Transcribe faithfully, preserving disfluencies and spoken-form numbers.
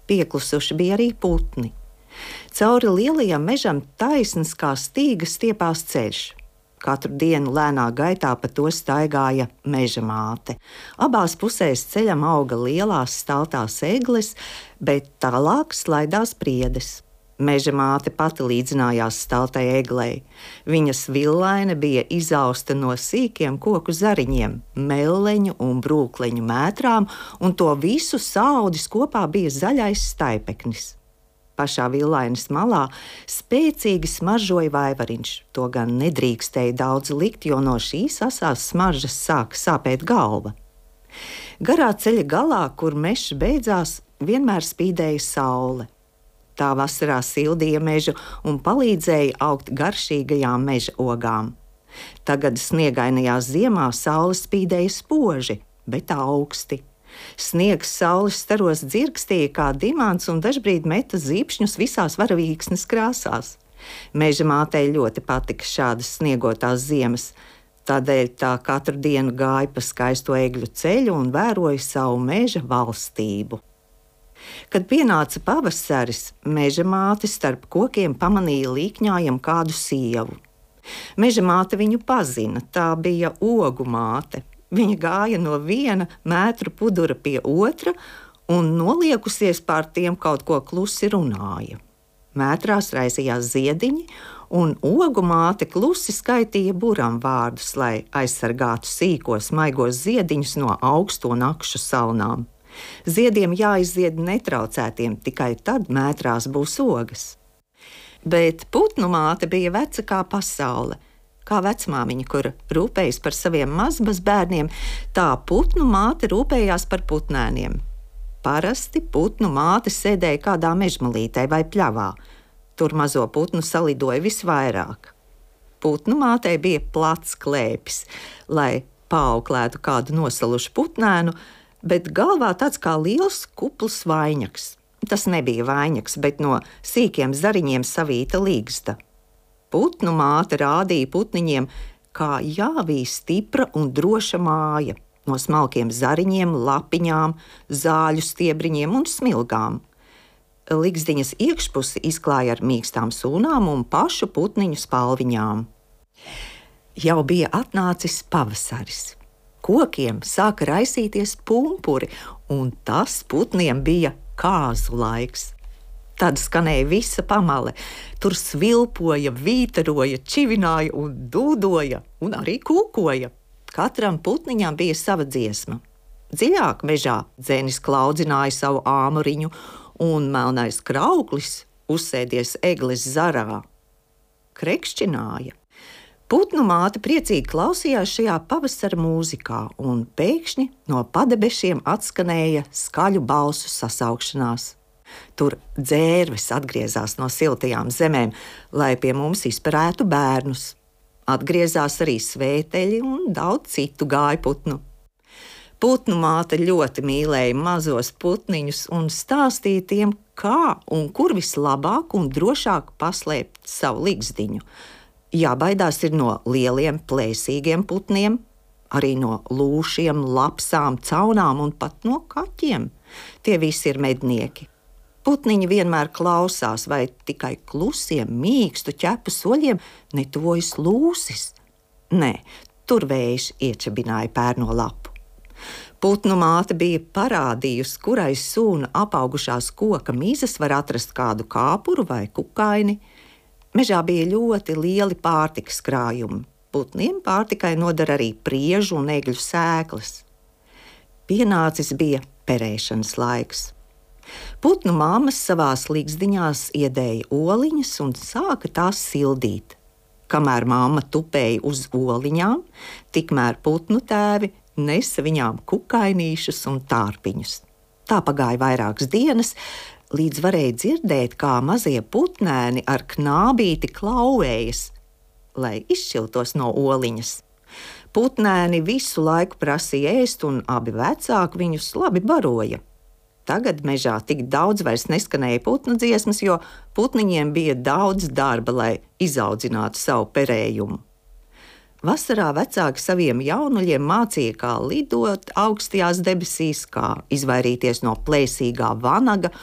Pieklusuši bija arī putni. Cauri lielajam mežam taisns kā stīgas stiepās ceļš. Katru dienu lēnā gaitā pa to staigāja meža māte. Abās pusēs ceļam auga lielās staltās egles, bet tālāk slaidās priedes. Meža māte pati līdzinājās staltai eglei. Viņas villaine bija izausta no sīkiem koku zariņiem, melleņu un brūkleņu mētrām, un to visu saudis kopā bija zaļais staipeknis. Pašā villainas malā spēcīgi smaržoja vaivariņš. To gan nedrīkstēja daudz likt, jo no šīs asās smaržas sāka sāpēt galva. Garā ceļa galā, kur mežs beidzās, vienmēr spīdēja saule. Tā vasarā sildīja mežu un palīdzēja augt garšīgajām meža ogām. Tagad sniegainajā ziemā saule spīdēja spoži, bet augsti. Sniegs saules staros dzirkstīja kā dimants un dažbrīd meta zīpšņus visās varavīksnes krāsās. Meža mātei ļoti patika šādas sniegotās ziemas, tādēļ tā katru dienu gāja pa skaisto egļu ceļu un vēroja savu meža valstību. Kad pienāca pavasaris, meža māte starp kokiem pamanīja līkņājam kādu sievu. Meža māte viņu pazina, tā bija ogu māte. Viņa gāja no viena mētru pudura pie otra un noliekusies pār tiem kaut ko klusi runāja. Mētrās raisījās ziediņi, un ogu māte klusi skaitīja buram vārdus, lai aizsargātu sīkos maigos ziediņus no augsto nakšu salnām. Ziediem jāizzied netraucētiem, tikai tad mētrās būs ogas. Bet putnu māte bija veca kā pasaule. Kā vecmāmiņa, kur rūpējas par saviem mazbas bērniem, tā putnu māte rūpējās par putnēniem. Parasti putnu māte sēdēja kādā mežmalītē vai pļavā. Tur mazo putnu salidoja visvairāk. Putnu mātei bija plats klēpis, lai paauklētu kādu nosalušu putnēnu, bet galvā tāds kā liels kupls vaiņaks. Tas nebija vaiņaks, bet no sīkiem zariņiem savīta līgsta. Putnu māte rādīja putniņiem, kā jāvī stipra un droša māja, no smalkiem zariņiem, lapiņām, zāļu stiebriņiem un smilgām. Ligzdiņas iekšpusi izklāja ar mīkstām sūnām un pašu putniņu spalviņām. Jau bija atnācis pavasaris. Kokiem sāka raisīties pumpuri, un tas putniem bija kāzu laiks. Tad skanēja visa pamale. Tur svilpoja, vītaroja, čivināja un dūdoja, un arī kūkoja. Katram putniņam bija sava dziesma. Dziļāk mežā dzenis klaudzināja savu āmuriņu, un melnais krauklis uzsēdies egles zarā. Krekšķināja. Putnu māte priecīgi klausījās šajā pavasara mūzikā, un pēkšņi no padebešiem atskanēja skaļu balsu sasaukšanās. Tur dzērves atgriezās no siltajām zemēm, lai pie mums izperētu bērnus. Atgriezās arī svēteļi un daudz citu gājputnu. Putnu māte ļoti mīlēja mazos putniņus un stāstīja tiem, kā un kur vislabāk un drošāk paslēpt savu ligzdiņu. Jābaidās ir no lieliem plēsīgiem putniem, arī no lūšiem, lapsām, caunām un pat no kaķiem. Tie visi ir mednieki. Putniņi vienmēr klausās, vai tikai klusiem, mīkstu ķepu soļiem netuvojas lūsis. Nē, tur vējš iečabināja pērno lapu. Putnu māte bija parādījusi, kurai sūna apaugušās koka mizas var atrast kādu kāpuru vai kukaini. Mežā bija ļoti lieli pārtikas krājumi. Putniem pārtikai noder arī priežu un egļu sēklas. Pienācis bija perēšanas laiks. Putnu māmas savās ligzdiņās iedēja oliņas un sāka tās sildīt. Kamēr mamma tupēja uz oliņām, tikmēr putnu tēvi nesa viņām kukainīšus un tārpiņus. Tā pagāja vairākas dienas, līdz varēja dzirdēt, kā mazie putnēni ar knābīti klauvējas, lai izšķiltos no oliņas. Putnēni visu laiku prasīja ēst, un abi vecāki viņus labi baroja. Tagad mežā tik daudz vairs neskanēja putnu dziesmas, jo putniņiem bija daudz darba, lai izaudzinātu savu perējumu. Vasarā vecāki saviem jaunuļiem mācīja, kā lidot augstajās debesīs, kā izvairīties no plēsīgā vanaga